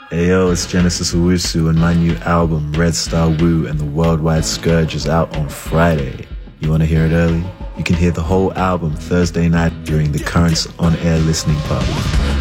Hey yo, it's Genesis Owusu and my new album Red Star Woo and the Worldwide Scourge is out on Friday. You want to hear it early? You can hear the whole album Thursday night during the Currents on Air listening party.